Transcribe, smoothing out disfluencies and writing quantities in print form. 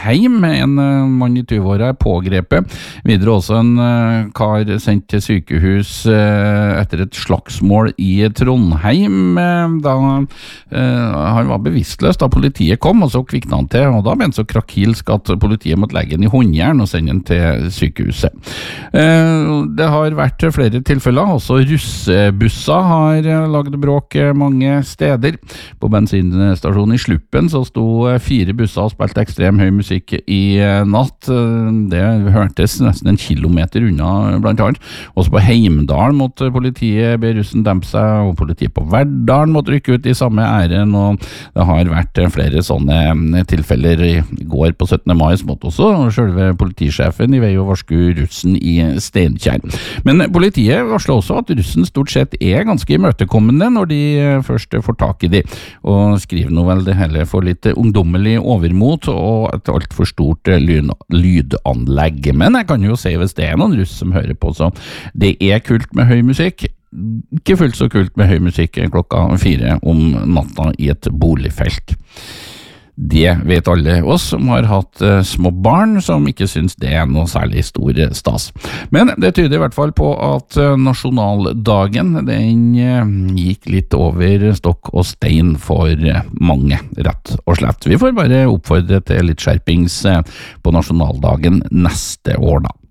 Trondheim. En mann I 20-åra pågrepet. Videre også en kar sendt til sykehus etter et slagsmål I Trondheim, da han var bevisstløs da politiet kom, og så kvikna han til, og da ble han så krakilsk at politiet måtte legge han I håndjern og sende han til sykehuset. Det har vært flere tilfeller, også russebusser har laget bråk mange steder. På bensinstasjonen I Sluppen så sto 4 busser og spilte ekstrem høy musikk I natt. Det hørtes nesten en kilometer unna blant annet. Også på Heimdal måtte politiet be russen dempe seg, og politiet på Verdalen måtte rykke ut I samme æren, og det har vært flere sånne tilfeller. I går på 17. mai måtte også selve politisjefen I vei og varsku russen I Steinkjer. Men politiet varsler også at russen stort sett ganske imøtekommende når de først får tak I de, og skriver nå vel det hele for litt ungdommelig overmot og et alt for stort lydanlegg. Men jeg kan jo se hvis det noen russ som hører på, så det kult med høy musikk. Ikke fullt så kult med høy musikk klokka 4 om natta I et boligfelt. Det vet alle oss som har hatt små barn som ikke synes det noe særlig stor stas. Men det tyder I hvert fall på at nasjonaldagen den gikk litt over stokk og stein for mange, rett og slett. Vi får bare oppfordre til litt skjerpings på nasjonaldagen neste år da.